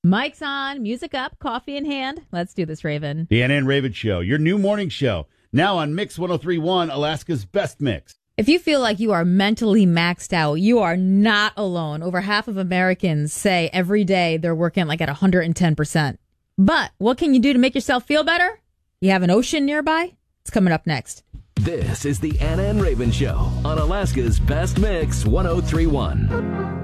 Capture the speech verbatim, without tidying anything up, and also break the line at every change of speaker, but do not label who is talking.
Mic's on, music up, coffee in hand. Let's do this, Raven.
The Anna and Raven Show, your new morning show. Now on Mix one oh three point one, Alaska's best mix.
If you feel like you are mentally maxed out, you are not alone. Over half of Americans say every day they're working like at one hundred ten percent. But what can you do to make yourself feel better? You have an ocean nearby? It's coming up next.
This is the Anna and Raven Show on Alaska's best mix one oh three point one.